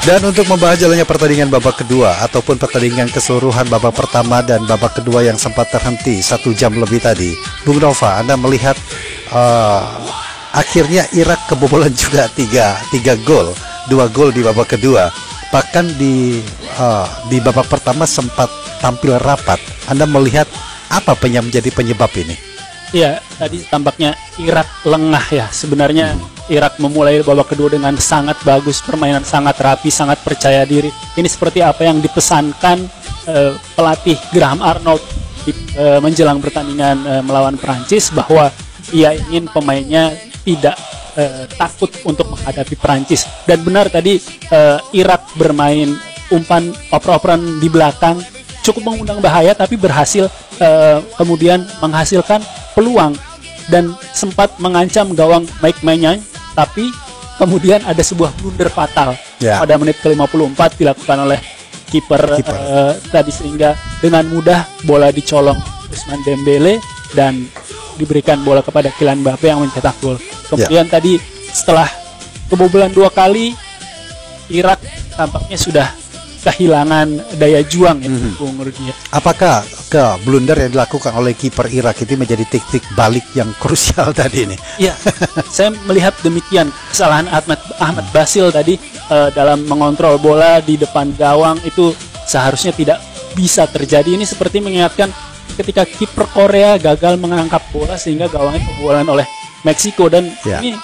Dan untuk membahas jalannya pertandingan babak kedua ataupun pertandingan keseluruhan babak pertama dan babak kedua yang sempat terhenti 1 jam lebih tadi, Bung Nova, Anda melihat akhirnya Irak kebobolan juga 3 gol, 2 gol di babak kedua. Bahkan di babak pertama sempat tampil rapat. Anda melihat apa yang menjadi penyebab ini? Iya, tadi tampaknya Irak lengah ya. Sebenarnya Irak memulai babak kedua dengan sangat bagus, permainan sangat rapi, sangat percaya diri. Ini seperti apa yang dipesankan pelatih Graham Arnold menjelang pertandingan melawan Prancis, bahwa ia ingin pemainnya tidak takut untuk menghadapi Prancis. Dan benar tadi Irak bermain umpan oper-operan di belakang, cukup mengundang bahaya, tapi berhasil kemudian menghasilkan peluang dan sempat mengancam gawang Mike Maignan, tapi kemudian ada sebuah blunder fatal pada menit ke-54 dilakukan oleh kiper tadi, sehingga dengan mudah bola dicolong Ousmane Dembele dan diberikan bola kepada Kylian Mbappe yang mencetak gol. Kemudian tadi setelah kebobolan 2 kali, Irak tampaknya sudah kehilangan daya juang ya, Bung Rudi. Apakah blunder yang dilakukan oleh kiper Irak itu menjadi titik balik yang krusial tadi ini? Iya, saya melihat demikian. Kesalahan Ahmad Basil tadi dalam mengontrol bola di depan gawang itu seharusnya tidak bisa terjadi. Ini seperti mengingatkan ketika kiper Korea gagal mengangkat bola sehingga gawangnya kebobolan oleh Meksiko, dan ini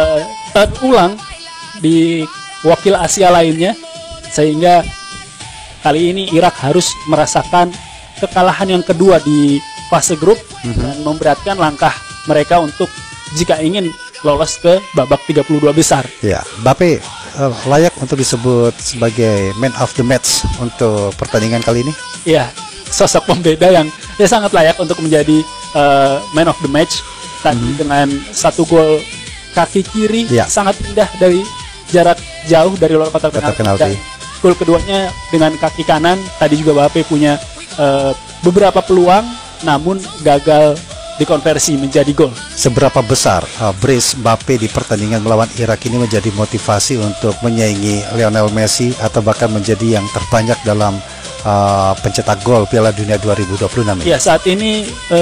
terulang di wakil Asia lainnya, sehingga kali ini Irak harus merasakan kekalahan yang kedua di fase grup dan memberatkan langkah mereka untuk jika ingin lolos ke babak 32 besar. Ya, Mbappe layak untuk disebut sebagai man of the match untuk pertandingan kali ini. Iya, sosok pembeda yang sangat layak untuk menjadi man of the match. Tadi dengan 1 gol kaki kiri sangat indah dari jarak jauh dari luar kotak penalti. Gol keduanya dengan kaki kanan, tadi juga Mbappe punya beberapa peluang namun gagal dikonversi menjadi gol. Seberapa besar brace Mbappe di pertandingan melawan Irak ini menjadi motivasi untuk menyaingi Lionel Messi atau bahkan menjadi yang terbanyak dalam pencetak gol Piala Dunia 2026 ini? Ya, saat ini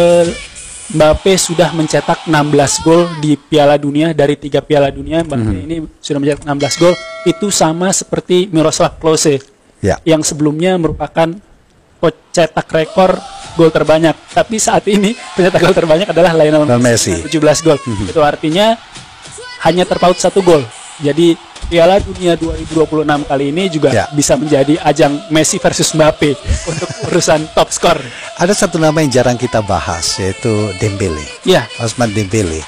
Mbappe sudah mencetak 16 gol di Piala Dunia. Dari 3 Piala Dunia, Mbappe ini sudah mencetak 16 gol. Itu sama seperti Miroslav Klose yang sebelumnya merupakan pencetak rekor gol terbanyak. Tapi saat ini pencetak gol terbanyak adalah Lionel Messi, 17 gol. Itu artinya hanya terpaut 1 gol. Jadi Piala Dunia 2026 kali ini juga bisa menjadi ajang Messi versus Mbappe untuk urusan top skor. Ada satu nama yang jarang kita bahas, yaitu Dembele. Ousmane Dembele.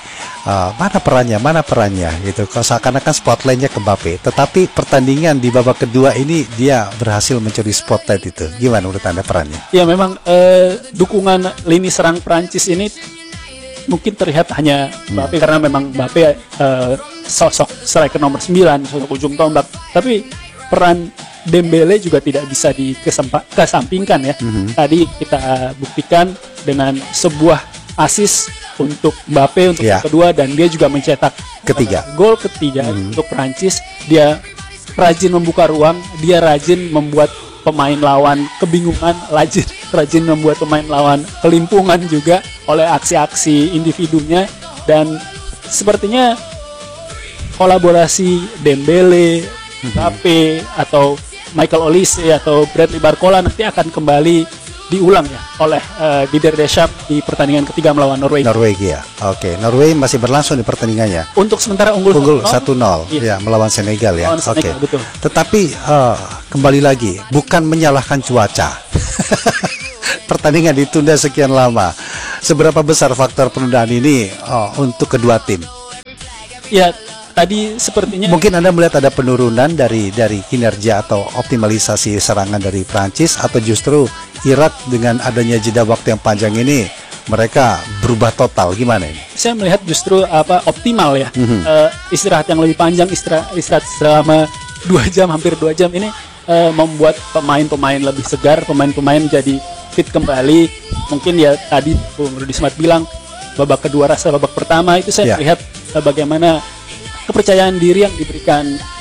Mana perannya gitu. Kalau seakan-akan spotlightnya ke Mbappe, tetapi pertandingan di babak kedua ini dia berhasil mencuri spotlight itu. Gimana menurut Anda perannya? Ya, memang dukungan lini serang Prancis ini mungkin terlihat hanya Mbappe karena memang Mbappe sosok striker nomor 9, sosok ujung tombak. Tapi peran Dembele juga tidak bisa dikesampingkan ya. Tadi kita buktikan dengan sebuah assist untuk Mbappe untuk yang kedua, dan dia juga mencetak gol ketiga untuk Prancis. Dia rajin membuka ruang, dia rajin membuat pemain lawan kebingungan, rajin membuat pemain lawan kelimpungan juga oleh aksi-aksi individunya. Dan sepertinya kolaborasi Dembele, Mbappe atau Michael Olise atau Bradley Barcola nanti akan kembali diulang ya oleh Didier Deschamps di pertandingan ketiga melawan Norwegia. Oke, Norway masih berlangsung di pertandingannya. Untuk sementara unggul 1-0 ya melawan Senegal ya. Oke. Betul. Tetapi kembali lagi, bukan menyalahkan cuaca. Pertandingan ditunda sekian lama. Seberapa besar faktor penundaan ini untuk kedua tim? Ya, tadi sepertinya mungkin Anda melihat ada penurunan dari kinerja atau optimalisasi serangan dari Prancis, atau justru Irak dengan adanya jeda waktu yang panjang ini mereka berubah total. Gimana ini? Saya melihat justru optimal ya. Istirahat yang lebih panjang, istirahat selama 2 jam, hampir 2 jam ini membuat pemain-pemain lebih segar, pemain-pemain jadi fit kembali. Mungkin ya tadi Bung Rudi sempat bilang babak kedua rasa babak pertama itu saya melihat bagaimana kepercayaan diri yang diberikan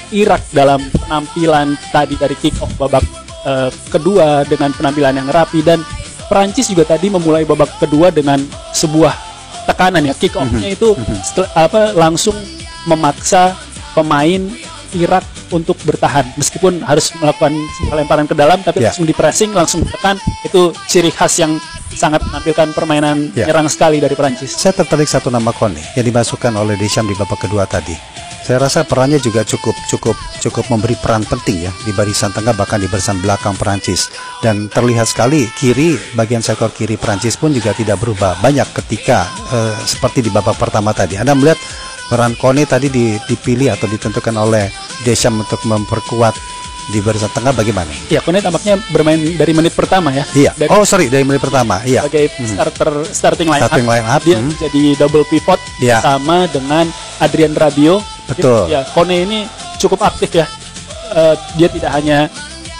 Irak dalam penampilan tadi dari kick off babak kedua dengan penampilan yang rapi, dan Perancis juga tadi memulai babak kedua dengan sebuah tekanan ya, kick off-nya itu langsung memaksa pemain Irak untuk bertahan meskipun harus melakukan lemparan ke dalam, tapi langsung di pressing, langsung tekan. Itu ciri khas yang sangat menampilkan permainan nyerang sekali dari Perancis. Saya tertarik satu nama Kone yang dimasukkan oleh Deschamps di babak kedua tadi. Saya rasa perannya juga cukup memberi peran penting ya di barisan tengah, bahkan di barisan belakang Perancis. Dan terlihat sekali bagian sektor kiri Perancis pun juga tidak berubah banyak ketika seperti di babak pertama tadi. Anda melihat peran Kone tadi dipilih atau ditentukan oleh Deschamps untuk memperkuat di barisan tengah bagaimana? Ya, Kone tampaknya bermain dari menit pertama ya. Iya. Dari menit pertama. Iya. Sebagai starting line up. Dia jadi double pivot sama dengan Adrien Rabiot. Betul. Ya, Kone ini cukup aktif ya. Dia tidak hanya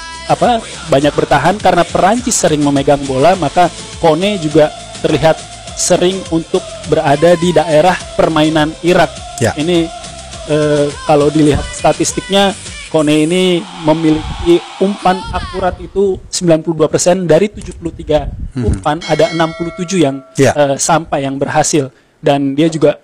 banyak bertahan karena Perancis sering memegang bola, maka Kone juga terlihat sering untuk berada di daerah permainan Irak. Ya. Ini kalau dilihat statistiknya, Kone ini memiliki umpan akurat itu 92%, dari 73 umpan ada 67 yang sampai, yang berhasil, dan dia juga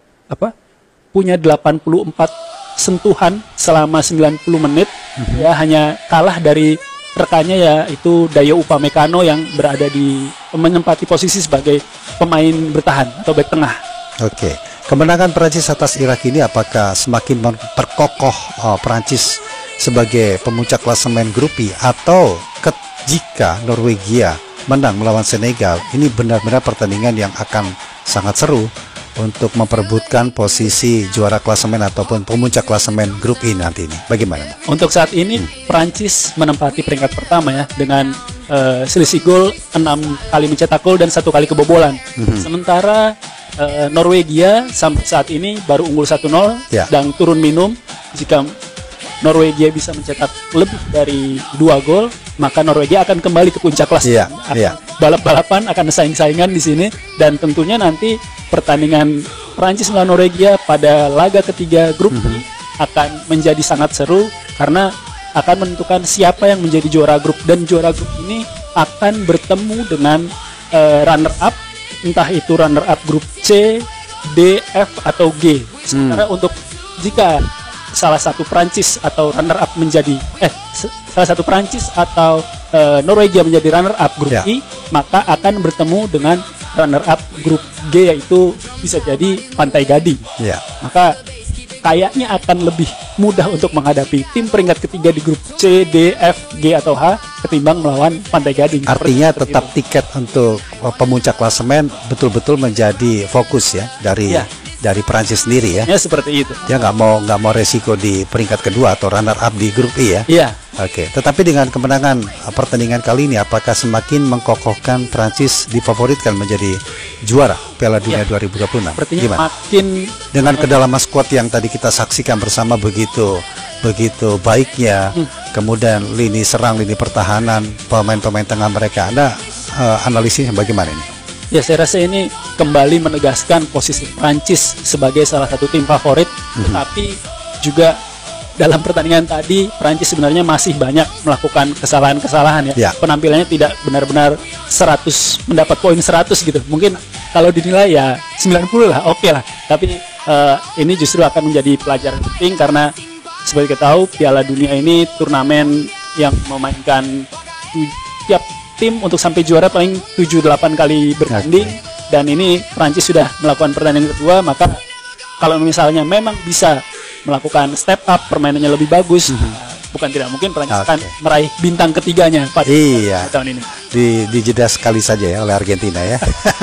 punya 84 sentuhan selama 90 menit. Ya, hanya kalah dari rekannya yaitu Dayo Upamecano yang berada menempati posisi sebagai pemain bertahan atau bek tengah. Oke. Kemenangan Perancis atas Irak ini apakah semakin memperkokoh Perancis sebagai pemuncak klasemen grup I, atau jika Norwegia menang melawan Senegal, ini benar-benar pertandingan yang akan sangat seru untuk memperebutkan posisi juara klasemen ataupun pemuncak klasemen grup I nanti ini. Bagaimana? Untuk saat ini Prancis menempati peringkat pertama ya, dengan selisih gol 6 kali mencetak gol dan 1 kali kebobolan. Sementara Norwegia sampai saat ini baru unggul 1-0 dan turun minum. Jika Norwegia bisa mencetak lebih dari 2 gol, maka Norwegia akan kembali ke puncak kelas. Balap-balapan, akan saing-saingan di sini, dan tentunya nanti pertandingan Prancis melawan Norwegia pada laga ketiga grup ini akan menjadi sangat seru karena akan menentukan siapa yang menjadi juara grup, dan juara grup ini akan bertemu dengan runner up, entah itu runner up grup C, D, F atau G. Sementara untuk jika salah satu Prancis atau runner up menjadi salah satu Prancis atau Norwegia menjadi runner up grup I, maka akan bertemu dengan runner up grup G, yaitu bisa jadi Pantai Gading. Maka kayaknya akan lebih mudah untuk menghadapi tim peringkat ketiga di grup C, D, F, G atau H ketimbang melawan Pantai Gading. Artinya tetap tiket untuk pemuncak klasemen betul-betul menjadi fokus ya dari Perancis sendiri ya. Ya, seperti itu. Dia nggak mau resiko di peringkat kedua atau runner up di grup I ya. Iya. Oke. Tetapi dengan kemenangan pertandingan kali ini, apakah semakin mengkokohkan Perancis difavoritkan menjadi juara Piala Dunia 2026? Sepertinya gimana? Makin dengan kedalaman skuad yang tadi kita saksikan bersama begitu baiknya, kemudian lini serang, lini pertahanan, pemain-pemain tengah mereka. Anda analisisnya bagaimana ini? Ya, saya rasa ini kembali menegaskan posisi Prancis sebagai salah satu tim favorit. Tapi juga dalam pertandingan tadi Prancis sebenarnya masih banyak melakukan kesalahan-kesalahan ya. Penampilannya tidak benar-benar 100 mendapat poin 100 gitu. Mungkin kalau dinilai ya 90 lah, oke lah. Tapi ini justru akan menjadi pelajaran penting karena seperti kita tahu Piala Dunia ini turnamen yang memainkan tiap tim untuk sampai juara paling 7-8 kali bertanding. Dan ini Prancis sudah melakukan pertandingan kedua, maka kalau misalnya memang bisa melakukan step up, permainannya lebih bagus, bukan tidak mungkin Prancis akan meraih bintang ketiganya pada tahun ini. Dijeda sekali saja ya oleh Argentina ya.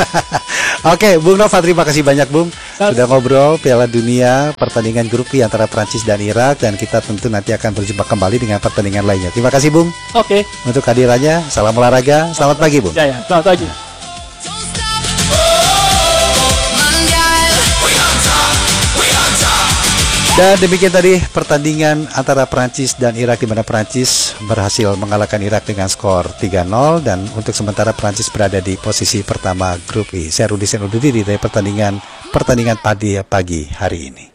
Oke, Bung Nova, terima kasih banyak Bung sudah ngobrol Piala Dunia pertandingan grup I antara Prancis dan Irak, dan kita tentu nanti akan berjumpa kembali dengan pertandingan lainnya. Terima kasih Bung. Oke. Untuk kehadirannya, salam olahraga. Selamat pagi Bung. Selamat pagi. Dan demikian tadi pertandingan antara Prancis dan Irak, di mana Prancis berhasil mengalahkan Irak dengan skor 3-0, dan untuk sementara Prancis berada di posisi pertama grup I. Saya Rudi Sen undur diri dari pertandingan pagi hari ini.